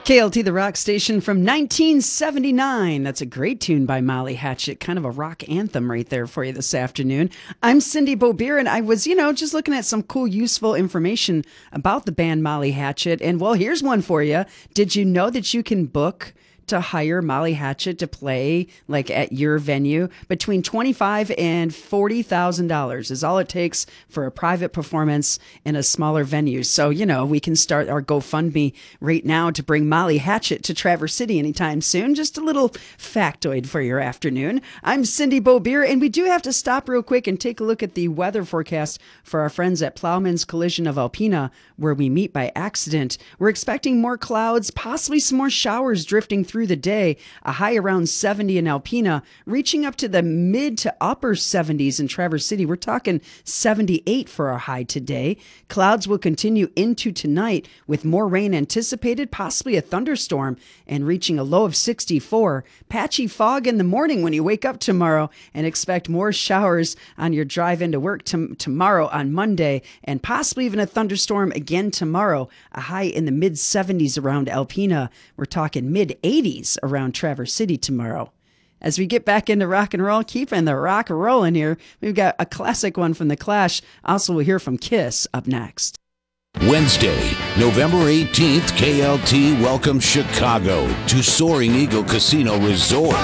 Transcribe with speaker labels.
Speaker 1: KLT, the rock station from 1979. That's a great tune by Molly Hatchet. Kind of a rock anthem right there for you this afternoon. I'm Cindy Beaubier, and I was, just looking at some cool, useful information about the band Molly Hatchet. And, well, here's one for you. Did you know that you can book to hire Molly Hatchet to play like at your venue? Between $25,000 and $40,000 is all it takes for a private performance in a smaller venue. So, we can start our GoFundMe right now to bring Molly Hatchet to Traverse City anytime soon. Just a little factoid for your afternoon. I'm Cindy Beaubier, and we do have to stop real quick and take a look at the weather forecast for our friends at Plowman's Collision of Alpena, where we meet by accident. We're expecting more clouds, possibly some more showers drifting through the day, a high around 70 in Alpena, reaching up to the mid to upper 70s in Traverse City. We're talking 78 for our high today. Clouds will continue into tonight with more rain anticipated, possibly a thunderstorm, and reaching a low of 64. Patchy fog in the morning when you wake up tomorrow, and expect more showers on your drive into work tomorrow on Monday, and possibly even a thunderstorm again tomorrow. A high in the mid 70s around Alpena. We're talking mid 80s around Traverse City tomorrow. As we get back into rock and roll, keeping the rock rolling here, we've got a classic one from The Clash. Also, we'll hear from Kiss up next.
Speaker 2: Wednesday, November 18th, KLT welcomes Chicago to Soaring Eagle Casino Resort.